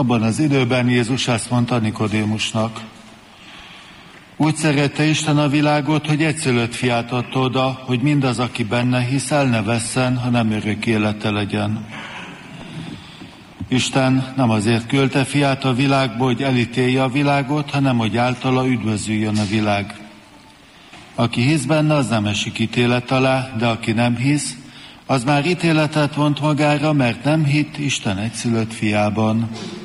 Abban az időben Jézus ezt mondta Nikodémusnak: úgy szerette Isten a világot, hogy egyszülött fiát adta oda, hogy mindaz, aki benne hisz, el ne vesszen, hanem örök élete legyen. Isten nem azért küldte fiát a világba, hogy elítélje a világot, hanem hogy általa üdvözüljön a világ. Aki hisz benne, az nem esik ítélet alá, de aki nem hisz, az már ítéletet vont magára, mert nem hitt Isten egyszülött fiában.